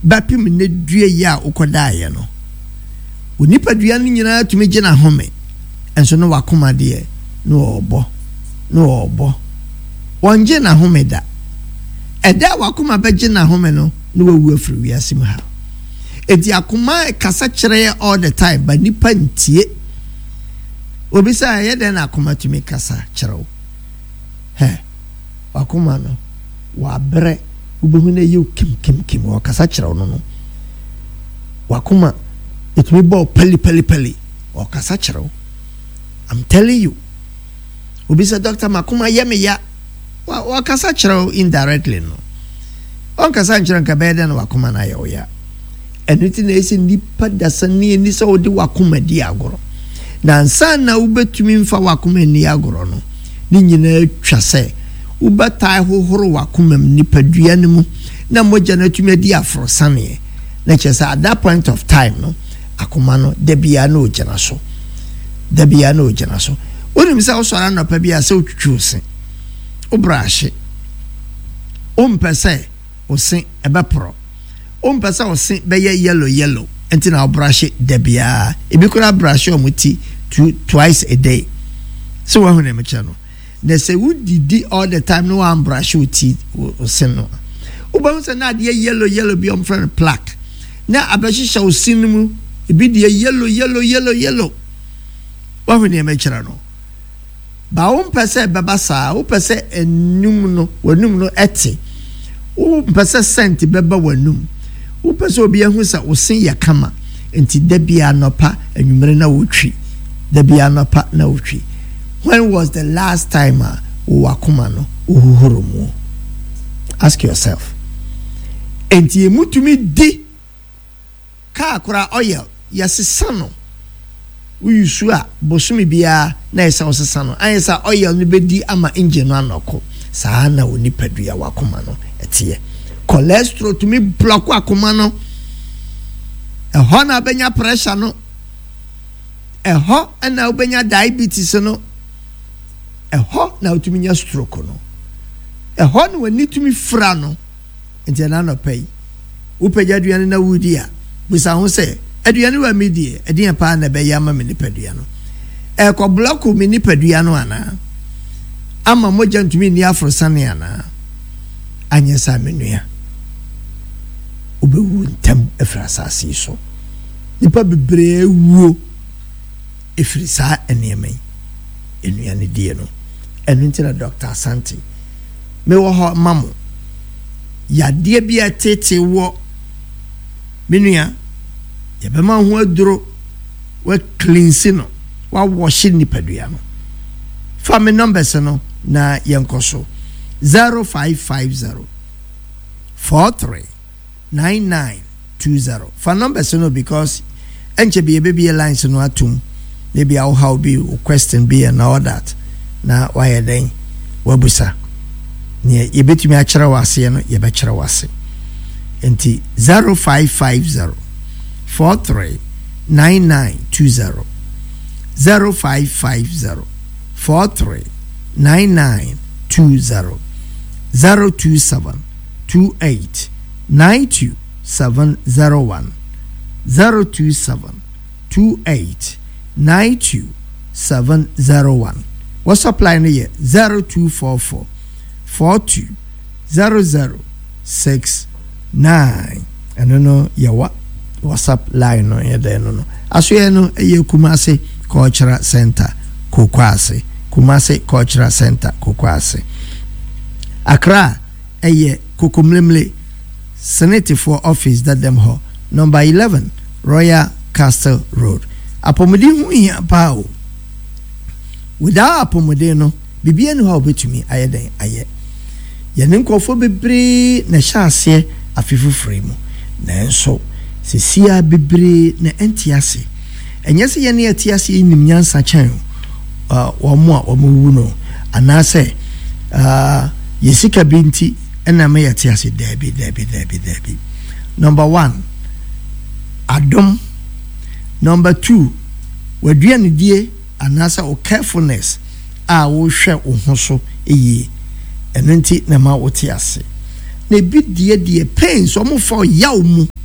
bapim ne dua ya ukodaye no onipa dua no nyina tumi gye na home enso no wakoma de no obo wonje na home da eda wakoma begye na home no wawu afiri wiase mu ha edi akoma kasa kyerɛ all the time ba nipa ntie obisa ye den akoma tumi kasa kyerɛ wo wakoma no wa bre ubehu na ye kim wa kasa kyerɛ wo no wakoma etumi bo pali wa kasa kyerɛ wo. I'm telling you obisa doctor makoma ye me ya wa kasa kyerɛ wo indirectly no on kasa kyerɛ nka bɛɛ na wakoma na ye wo ya enuti na esi nipa dasani ni so de wakoma di agoro na nsa na ubetumi mfa wakoma ni agoro no ni nyina twa se ubetai hohoro wakoma nipa dua ne mu na moja na tumi di afro sane na kyesa at that point of time no akoma no de bia na ogina so onim se osora no pa bia se otwutwu se obrahye ompese osin ebepro ompesa osin be yellow enti na obrahye de bia ebi kura brahye omuti twice a day so wa hu na me che no na se wudidi all the time no one brush uti osin no uba se na de yellow bi om friend plaque na abahihya osin mu ebi de yellow wa hu na me che no ba ompesa beba sa opesa enum no wanum no ete ompesa scent beba wanum opesa obi ahu sa osin yakama enti dabia nopa anwumere na wotwi dabia nopa na wotwi. When was the last time wakoma no uhuhurumu? Ask yourself. Enti emutumi di ka akora oil yasisa no uyusu a bosumi bia na esa osisa no ayesa oil no bedi ama engine no anoko saa na oni padua wakoma no etie cholesterol tumi block wakoma no eho na benya pressure no eho na ubenya diabetes no eho na utumi nya stroke no eho no wani tumi fra no enti na no pay upeja aduane na wudi a bisa ho se aduane wa medie edian pa na be ya ma me nipadua no ko block me nipadua no ana ama moja ntumi ni afrosane ana anyesa menua obewu ntem efrasasi so nipa bebre wuo efrisa enemen enuane die no enu ntina Dr. Asante me wo ho mamo yade bia tete wo menua ye be ma ho aduro we cleanse no wa wash nipadua no family numbers no na yenkoso 0550 439920 for numbers no because enche be baby lines no atum maybe how be question be and all that na why then wabusa ne yebetumi a kyerɛ wase no yebɛkyerɛ wase enti 0550 439920 0550 439920 027 28 92701 027 28 92701 WhatsApp line here 0244 42 0069 and no yawa WhatsApp line no here there no aso no eye Kumasi Cultural Center Kokwase Kumasi Cultural Center Kokwase Accra eye Kokomlemle Senate for office that them ho number 11 Royal Castle Road apomodi hu hia pao without apomodi no bibia no ha obetumi ayeden aye ye ne nkofo bebre na hyase afifufure mu nanso sesia bebre na entiase enye se ye ne atiase nim nyansa chan omo a omo no anase yesika binti ena me atiase dabi number 1 adom number 2 waduane die anasa o carefulness a wo hwe wo hoso eyi enenti na ma wote ase na bi die pain so mo for yaw mu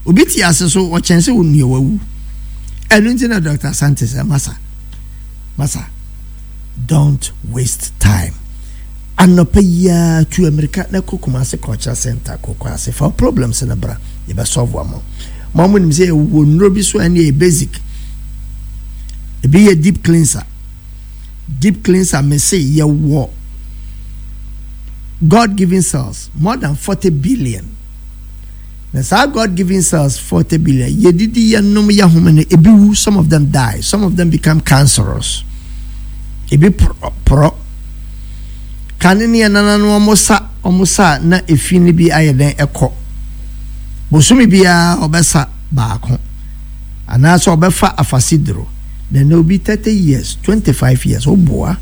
obi ti ase so wo chense wo nua wawu enu nti na Dr. Asante say masa don't waste time anopa ya to America na Kumasi Cultural Center Kumasi for problems na bra ye be solve am mamu nim say wo nro bi so ani e basic e be a deep cleanser me say ye wo God-given cells more than 40 billion. That's our God-given cells 40 billion. Ye didi ya num ya humane ebi some of them die, some of them become cancerous. Ebi pro kanini ya nananu omusa na efini bi ayeden eko. Bosumi biya obesa baako. Anaso obefa afasidro. Then there will be 30 years, 25 years. Oh boy.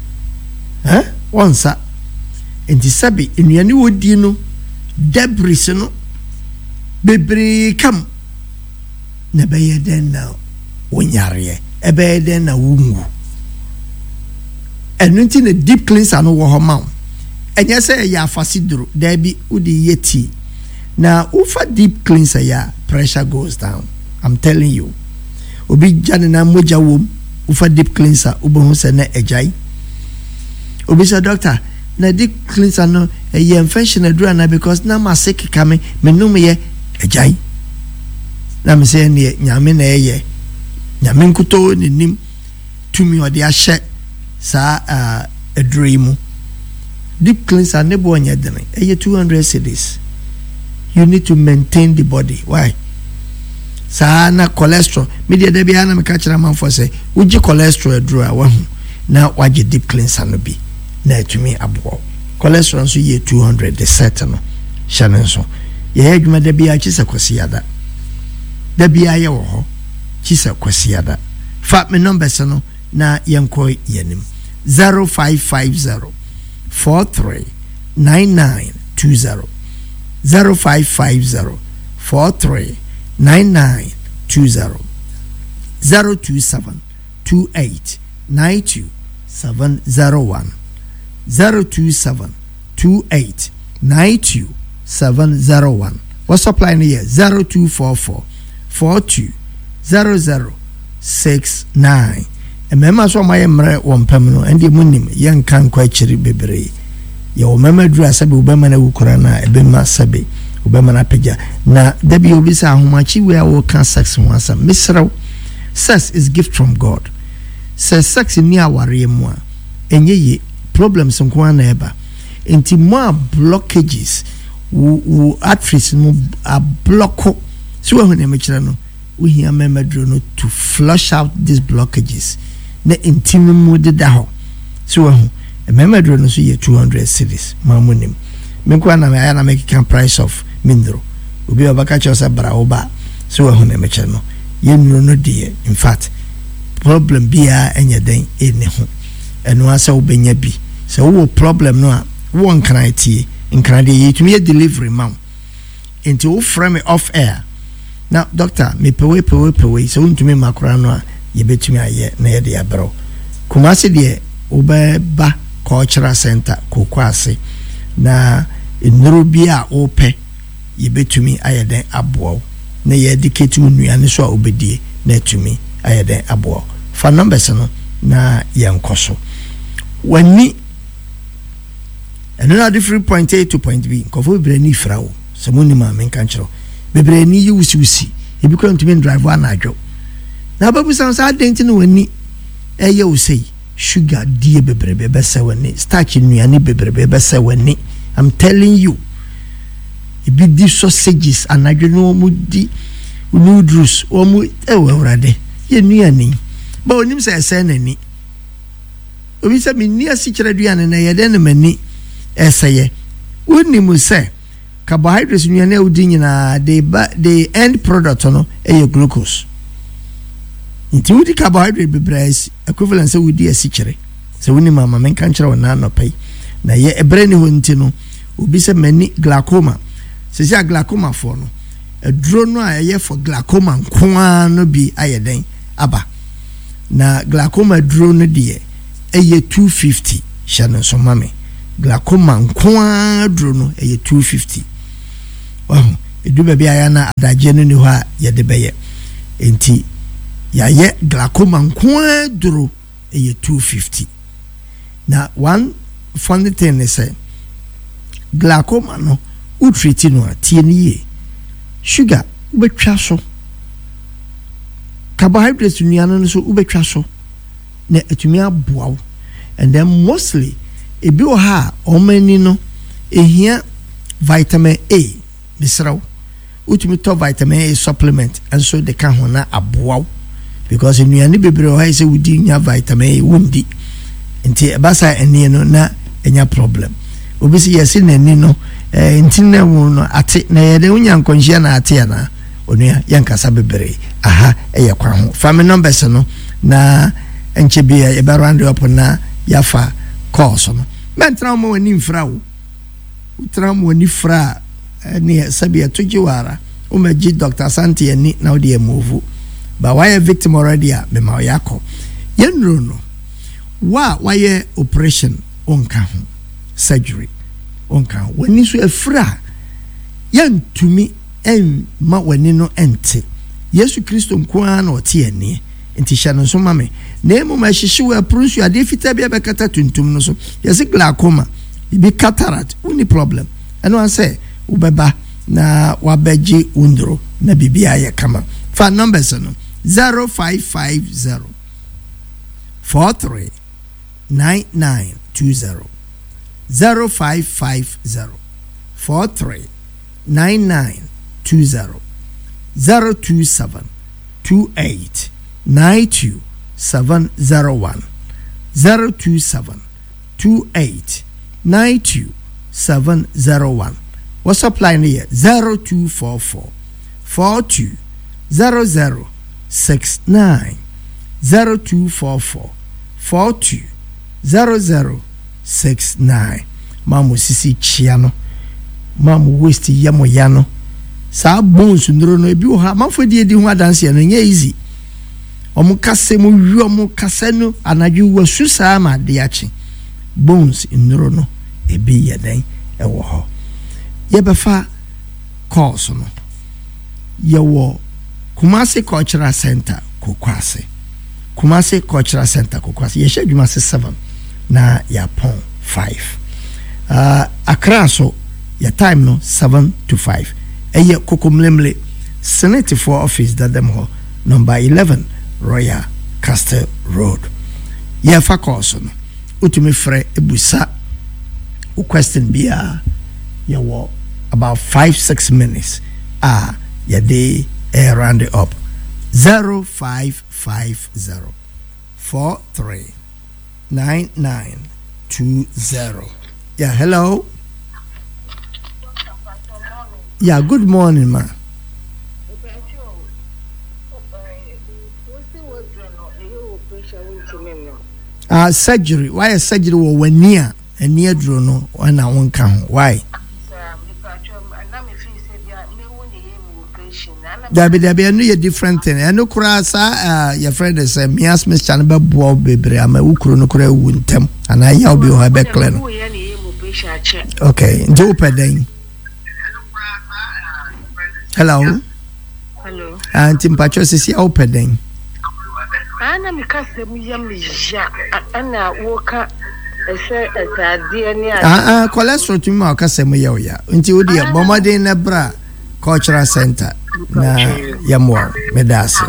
Once enti sabi enuane wodi no debris no bebre kam na beye den na wonyare ebe den na wungu enu nti na deep cleanser no wo ho ma enye se ya afasidro there be udi yeti na ufa deep cleanser ya pressure goes down. I'm telling you obi jane na moja wom ufa deep cleanser ubo se na ejai obi say doctor na deep cleanser no ye infection adura na because na ma sick kame menum ye ejai na me say ne nyame na ye nyame nkuto nenim tumi ode ahye sa adreimu deep cleanser ne bo nya dene ye 200 cedis. You need to maintain the body. Why? Sa na cholesterol media de bia na me ka kira man for say uji cholesterol adura wa hu na waje deep cleanser no bi na etumi abo cholesterol so ye 200 the set no shanen so ye adwuma da bia chisa kwasiada da bia ye wo ho chisa kwasiada fa me numbers no na yenko yenim 0550 43 9920 0550 43 9920 027 28 92 701 027 28 92 701. What's up line here? 0244 42 0069. Remember so my emre wompam and the munim yan kan kwa chiri bebre. Ye o mama dura sabe obama na wukura na ebema sabe obama na peja na debi obisa ahomachi we a kan sex ho asam misraw. Sex is gift from God. Sex ni aware mu a enye ye problems nko na eba enti more blockages wo arteries no a blocko so we na mechira no we hear memadro no to flush out these blockages na intimi mu de da ho so we memadro no so ye 200 cedis mamunim menko na aya na make can price of mindro obi obaka chosa bra oba so we na mechira no ye no de in fact problem bia enye den ene ho eno asa obenya bi so wo problem no a wo nkranitie nkrade yetumi delivery mam into wo frame off air now doctor me pewe so ntumi makora no a ye betumi aye na ye de abro Kumasi de obeba cultural center Kokwase na enuro bi a ope ye betumi aye den abo na ye dedicate nuane so a obedie na etumi aye den abo fa numbers no na yenkoso wani another different point A to point B kofo bebrani frawo samuni ma men kanchero bebrani yususi ebi ko ntumi drive wa na adwo na babu san sa denti no wani eye usei sugar die bebrebe besa wani starch nuane bebrebe besa wani I'm telling you ebi di sausages anadwo no mu di noodles o mu ewurade ye nuane ba onim se nani obi se mi ni asikira duane na ye den mani eseye woni mu se carbohydrates nuane udi nyina the end product no e glucose inti udi carbohydrate bebrais equivalent se udi asikire se woni mama men kan kire wona no pai na ye ebrani ho nti no obi se mani glaucoma se sia glaucoma for no edro no a ye for glaucoma nkoa no bi ayeden aba na glaucoma dro no de eye 250 shano so mame glaucoma nkoa dro no eye 250 wow edu ba bia ya na adaje no ni ho a ye de beye enti ya ye glaucoma nko duro eye 250 na one funny thing is say glaucoma no utreat no tie ni ye sugar ubetwa so carbohydrates nuano no so ubetwa so na etumi aboa and then mostly ebi o ha omani no ehia vitamin A misraw utumi to vitamin A supplement and so they can hona aboa because nuane bebre o ha say wudi nya vitamin A wundi nti ebasa eni no na enya problem obisi yesi na eni no ntinna mu no ate na yede unya nkonhia na ate ya na onua yankasa bebre aha eye kwa ho family numbers no na enche bia e be round up na yafa course no mentra mo wani mfra wo utra mo wani fra ne sabia tojiwara o maji Dr. Santi ani na odi move ba why victim already a be ma yakọ yenro no why operation onka ho surgery onka wani so afra yantumi en ma wani no ente Yesu Kristo nkoa na ote ani enti hya no so mame na emu ma hyehye wa prusu ade fita bia bekata tuntum no so yesi glaucoma ibi cataract uni problem eno an say ubeba na wabeji undro na bibia ya kama fa numbers no 0550 43 9920 0550 43 9920 027 28 92 701 027 28 92 701 what's up line here 0244 42 00 69 0244 42 00 69 mamu sisi chiano mamu waste yamo yano sa bones ndro no ebi ha mafodi edi ho adanse no nya easy omu kase mu wi omu kase no anaju wasu sa ma de achi bones ndro no ebi yeden ewo ho ye befa course no ye wo Kumasi Cultural Center Kokwase Kumasi Cultural Center Kokwase ye sheduma se 7 na ya pon 5 Accra so ya time no 7 to 5 eye kokomlemle Senate for office that them ho number 11 Royal Castle Road ye fa course no utumi frɛ ebusa u question bia ye wo about 5-6 minutes ya dey round it up 0550 43 9920 yeah hello yeah good morning ma surgery why surgery wo wania ania duro no wana wonka ho why Dabi no ye different thing. Eno kura sa your friend is miasm chan be bo bebre ama ukuru no kura wu ntem ana ya obi ho be clear no. Okay, nje upeden. Hello. Hello. Auntie Mpacho sisi upeden. Ana mikase mu yam ja ana woka ese etade ni a. Cholesterol tumi ma okase mu ye oya. Nti odi e bomode na bra Cultural Center na yamwa medasi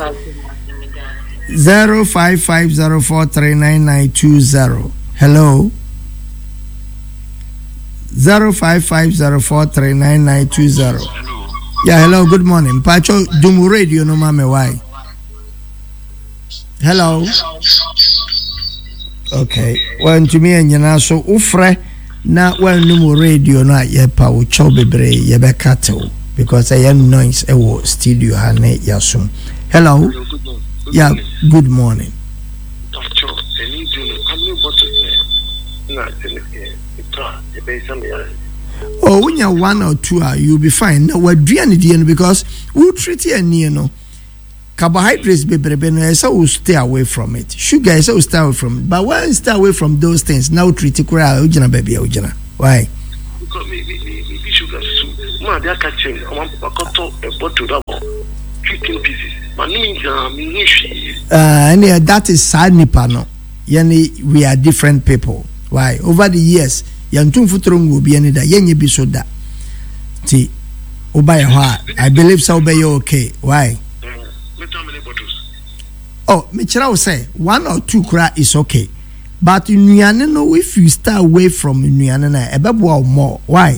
0550439920 hello 0550439920 yeah hello good morning Pacho Dumu Radio no mame why hello okay when to me nyana so ufre na when Dumu Radio na ye pa wo chow bebre ye be kato because I am noise ewo studio hane yasum hello yeah good morning oh when you 1 or 2 you'll be fine now we're doing it because we treat you near no carbohydrates bebrebe no so we stay away from it sugar so we stay away from it but when you stay away from those things now treat it kura ojina baby ojina why because me sugar soup ma they are catching. I'm a bottle double 15 pieces. My name is and that is sad nipano. Yani we are different people. Why? Over the years, Yantum Futrung will be any that Yenny be so that. See, Obaya, I believe so be okay. Why? How many bottles? Oh, Michela will say 1 or 2 cra is okay. But in Nuyanano, if you stay away from Nuyanana, a babu or more. Why?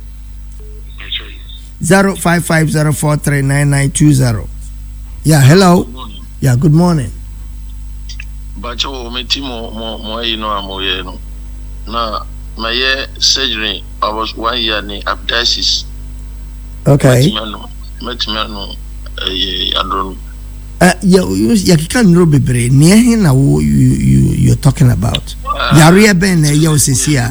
0550439920. Yeah, hello. Yeah, good morning. Bacho meti mo you know amoyeno. Na my surgery I was 1 year ni abscesses. Okay. Metimano adron. You can know bebre near him now you're talking about. Yaria ben yo sesia.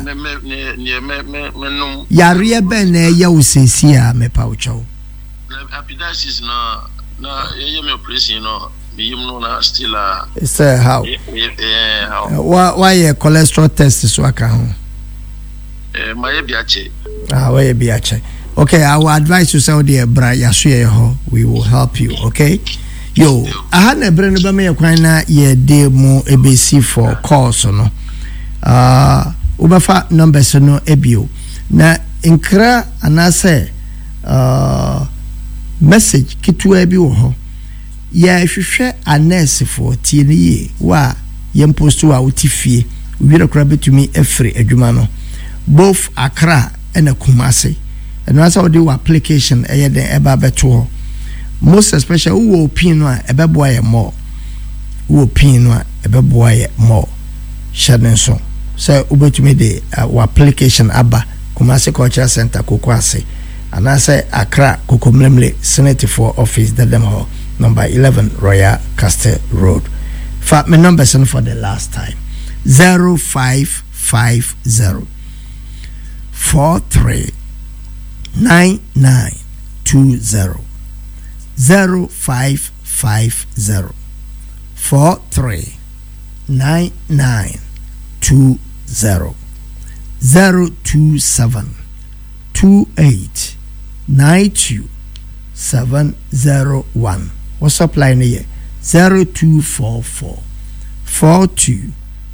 Yaria ben yo sesia me paucho. Abscesses na me operation no. Still how? Why a cholesterol test is waka home? My biache. Why biache? Okay, I will advise you say dear bra yasuye we will help you, okay? Yo, I had a brand of me na ye de mo ABC for calls no. Ubafa numbers no ebio. Na inkra anase message kitu ebi wo ho. Ya hwehwe anese for tie wa yem postu wa utifie wira kura betumi efre adwuma no both Accra and Kumasi and also the application e den eba beto most especially wo pin no ebeboa ye more wo pin no ebeboa ye more shadenso so ubetumi de application aba Kumasi Cultural Center Kokwase and I say Accra Kokomlemle Senate for office Dedem Hall number 11 Royal Castle Road. For my numbers for the last time 0550 439920 0550 439920 027 28 92 701. What's up line here? 0244 42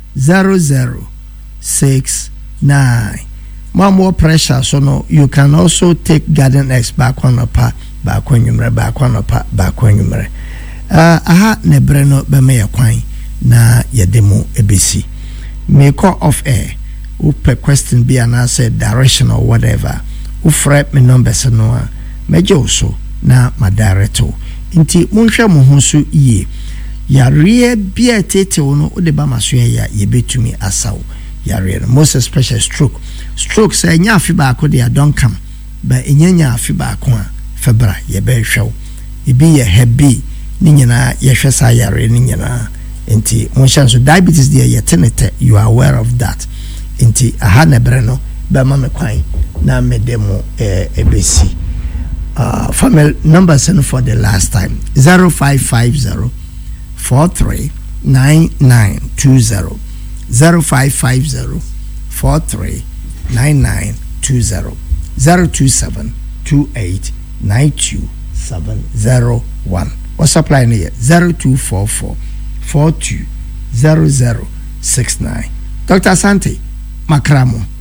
0069. More pressure, so no, you can also take Garden X back on a pa, back when you back on a pa, back when you aha nebreno be me yakwan na yedemo ebesi. Me call off air. Upe question be an answer direction or whatever. Ufrep me numbers no mejo so na madareto inti munhwe mo ho so ye yare bia tete no ode ba maso ya yebetumi asaw yare most especially stroke say nya afi ba ko dia don come ba enyanya afi ba ko a febra yebehwew ibi ye hebi ni nyina yehwe sa yare ni nyina inti munhwe so diabetes dia yetenete you are aware of that inti aha na breno ba ma me kwan na me demo ebesi family numbers for the last time 0550 439920 0550 439920 027 28 92 701. What's up line here? 0244 42 0069. Dr. Asante Makramo.